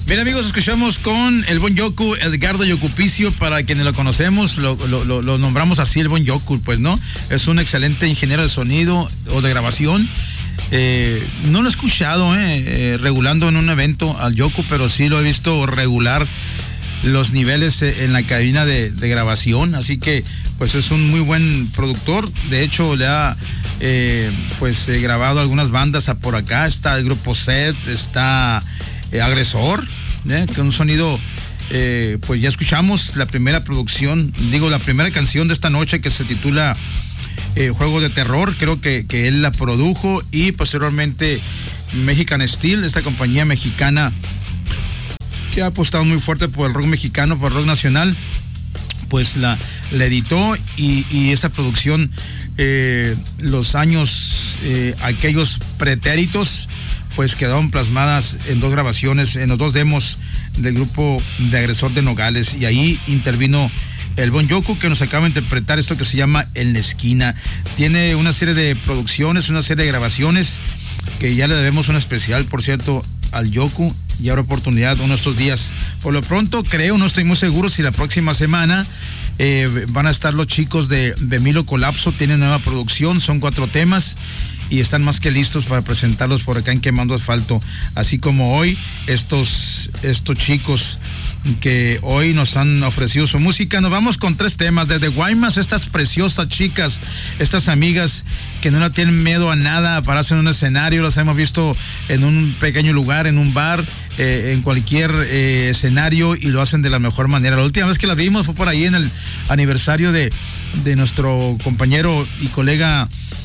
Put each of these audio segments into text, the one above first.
Bien, amigos, escuchamos con el buen Yoku, Edgardo Yocupicio, para quienes lo conocemos, lo nombramos así, el buen Yoku, pues, ¿no? Es un excelente ingeniero de sonido o de grabación. No lo he escuchado regulando en un evento al Yoku, pero sí lo he visto regular los niveles en la cabina de grabación, así que pues es un muy buen productor. De hecho le ha grabado algunas bandas por acá. Está el grupo Set, está Agresor, con un sonido, pues ya escuchamos la primera producción, la primera canción de esta noche, que se titula Juego de Terror. Creo que él la produjo, y posteriormente Mexican Steel, esta compañía mexicana que ha apostado muy fuerte por el rock mexicano, por el rock nacional, pues la editó, y esta producción, los años aquellos pretéritos, pues quedaron plasmadas en 2 grabaciones, en los 2 demos del grupo de Agresor de Nogales, y ahí intervino el buen Yoku, que nos acaba de interpretar esto que se llama En la Esquina. Tiene una serie de producciones, una serie de grabaciones, que ya le debemos un especial, por cierto, al Yoku, y habrá oportunidad uno de estos días. Por lo pronto, no estoy muy seguro si la próxima semana van a estar los chicos de Milo Colapso. Tienen nueva producción, son 4 temas, y están más que listos para presentarlos por acá en Quemando Asfalto. Así como hoy, estos chicos que hoy nos han ofrecido su música. Nos vamos con 3 temas. Desde Guaymas, estas preciosas chicas, estas amigas que no le tienen miedo a nada, a pararse en un escenario. Las hemos visto en un pequeño lugar, en un bar, en cualquier escenario, y lo hacen de la mejor manera. La última vez que las vimos fue por ahí en el aniversario de nuestro compañero y colega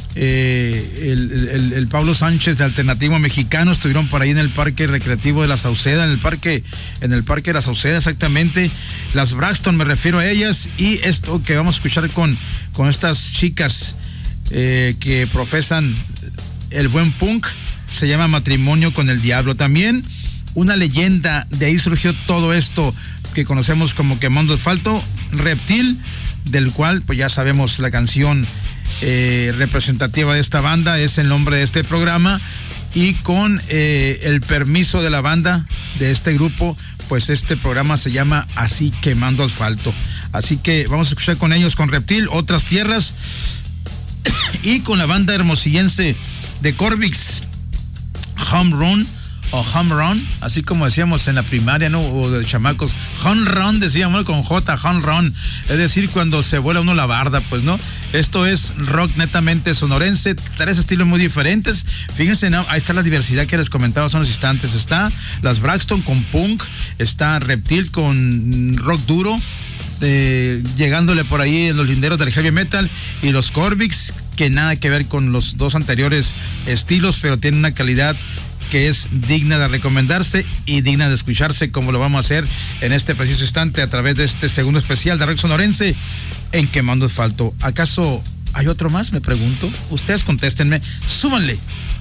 el Pablo Sánchez, de Alternativo Mexicano. Estuvieron por ahí en el Parque Recreativo de la Sauceda, en el Parque de la Sauceda, exactamente. Las Braxton, me refiero a ellas. Y esto que vamos a escuchar con estas chicas que profesan el buen punk, se llama Matrimonio con el Diablo. También una leyenda, de ahí surgió todo esto que conocemos como Quemando Asfalto, Reptil, del cual pues ya sabemos la canción representativa de esta banda, es el nombre de este programa, y con el permiso de la banda, de este grupo, pues este programa se llama así, Quemando Asfalto. Así que vamos a escuchar con ellos, con Reptil, Otras Tierras, y con la banda hermosillense de Corvix, Home Run, o Home Run, así como decíamos en la primaria, ¿no? O de chamacos, Home Run, decíamos con J, Home Run, es decir, cuando se vuela uno la barda, pues, ¿no? Esto es rock netamente sonorense, 3 estilos muy diferentes. Fíjense, ¿no? Ahí está la diversidad que les comentaba hace unos instantes. Está las Braxton con punk, está Reptil con rock duro, llegándole por ahí en los linderos del heavy metal, y los Corvix, que nada que ver con los 2 anteriores estilos, pero tienen una calidad que es digna de recomendarse y digna de escucharse, como lo vamos a hacer en este preciso instante a través de este segundo especial de rock sonorense en Quemando Asfalto. ¿Acaso hay otro más? Me pregunto. Ustedes contéstenme, súbanle.